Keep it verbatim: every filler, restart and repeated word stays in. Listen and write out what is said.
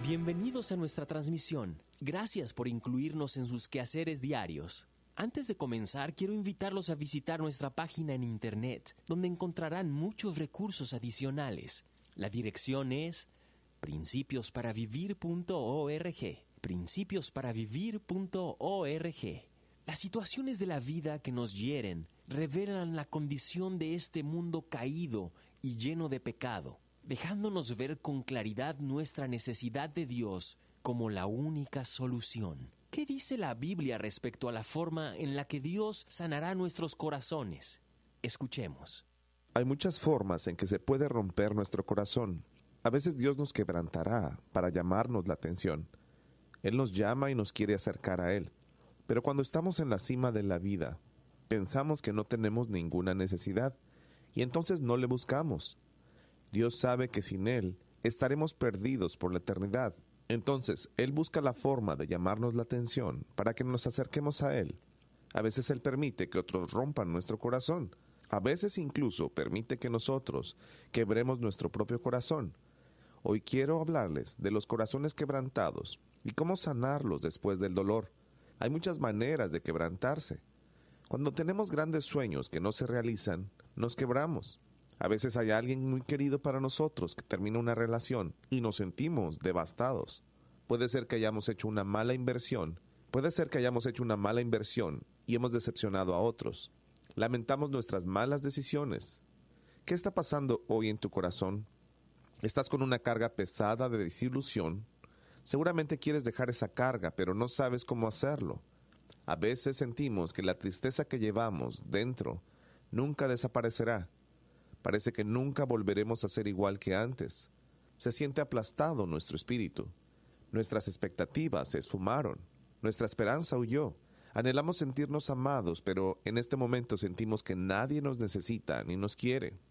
Bienvenidos a nuestra transmisión. Gracias por incluirnos en sus quehaceres diarios. Antes de comenzar, quiero invitarlos a visitar nuestra página en internet, donde encontrarán muchos recursos adicionales. La dirección es principios para vivir punto org. principios para vivir punto org. Las situaciones de la vida que nos hieren revelan la condición de este mundo caído y lleno de pecado, dejándonos ver con claridad nuestra necesidad de Dios como la única solución. ¿Qué dice la Biblia respecto a la forma en la que Dios sanará nuestros corazones? Escuchemos. Hay muchas formas en que se puede romper nuestro corazón. A veces Dios nos quebrantará para llamarnos la atención. Él nos llama y nos quiere acercar a Él. Pero cuando estamos en la cima de la vida, pensamos que no tenemos ninguna necesidad, y entonces no le buscamos. Dios sabe que sin Él estaremos perdidos por la eternidad. Entonces, Él busca la forma de llamarnos la atención para que nos acerquemos a Él. A veces Él permite que otros rompan nuestro corazón. A veces incluso permite que nosotros quebremos nuestro propio corazón. Hoy quiero hablarles de los corazones quebrantados y cómo sanarlos después del dolor. Hay muchas maneras de quebrantarse. Cuando tenemos grandes sueños que no se realizan, nos quebramos. A veces hay alguien muy querido para nosotros que termina una relación y nos sentimos devastados. Puede ser que hayamos hecho una mala inversión. Puede ser que hayamos hecho una mala inversión y hemos decepcionado a otros. Lamentamos nuestras malas decisiones. ¿Qué está pasando hoy en tu corazón? ¿Estás con una carga pesada de desilusión? Seguramente quieres dejar esa carga, pero no sabes cómo hacerlo. A veces sentimos que la tristeza que llevamos dentro nunca desaparecerá. Parece que nunca volveremos a ser igual que antes. Se siente aplastado nuestro espíritu. Nuestras expectativas se esfumaron. Nuestra esperanza huyó. Anhelamos sentirnos amados, pero en este momento sentimos que nadie nos necesita ni nos quiere.